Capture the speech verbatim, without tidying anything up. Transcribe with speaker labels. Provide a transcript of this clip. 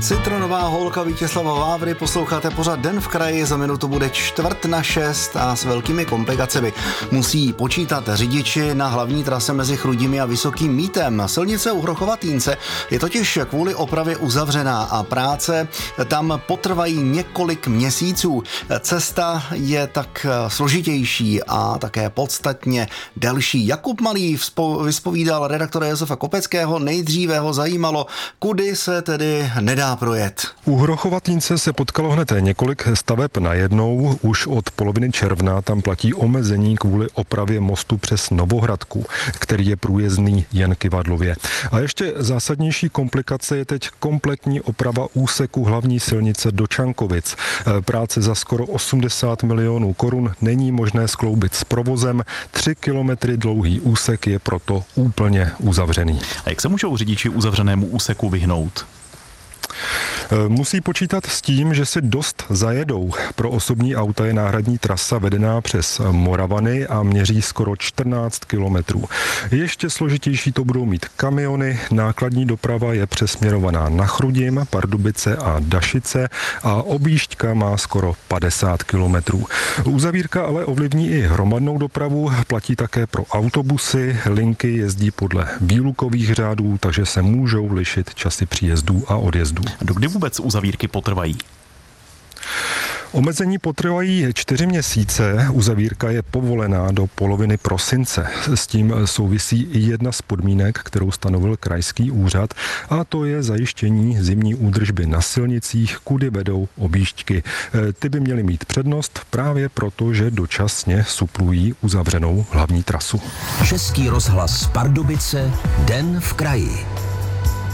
Speaker 1: Citronová holka Vítězslava Vávry, posloucháte pořád Den v kraji, za minutu bude čtvrt na šest a s velkými komplikacemi musí počítat řidiči na hlavní trase mezi Chrudimi a Vysokým Mítem. Silnice u Hrochova-Týnce je totiž kvůli opravě uzavřená a práce tam potrvají několik měsíců. Cesta je tak složitější a také podstatně delší. Jakub Malý vyspovídal redaktora Josefa Kopeckého, nejdříve ho zajímalo, kudy se tedy nedá projet.
Speaker 2: U Hrochova-Týnce se potkalo hned několik staveb najednou. Už od poloviny června tam platí omezení kvůli opravě mostu přes Novohradku, který je průjezdný jen kyvadlově. A ještě zásadnější komplikace je teď kompletní oprava úseku hlavní silnice do Čankovic. Práce za skoro osmdesát milionů korun není možné skloubit s provozem. Tři kilometry dlouhý úsek je proto úplně uzavřený.
Speaker 3: A jak se můžou řidiči uzavřenému úseku vyhnout?
Speaker 2: Musí počítat s tím, že si dost zajedou. Pro osobní auta je náhradní trasa vedená přes Moravany a měří skoro čtrnáct kilometrů. Ještě složitější to budou mít kamiony, nákladní doprava je přesměrovaná na Chrudim, Pardubice a Dašice a objížďka má skoro padesát kilometrů. Uzavírka ale ovlivní i hromadnou dopravu, platí také pro autobusy, linky jezdí podle výlukových řádů, takže se můžou lišit časy příjezdů a odjezdů.
Speaker 3: Dokdy vůbec uzavírky potrvají?
Speaker 2: Omezení potrvají čtyři měsíce, uzavírka je povolená do poloviny prosince. S tím souvisí i jedna z podmínek, kterou stanovil krajský úřad, a to je zajištění zimní údržby na silnicích, kudy vedou objížďky. Ty by měly mít přednost právě proto, že dočasně suplují uzavřenou hlavní trasu.
Speaker 4: Český rozhlas Pardubice, Den v kraji.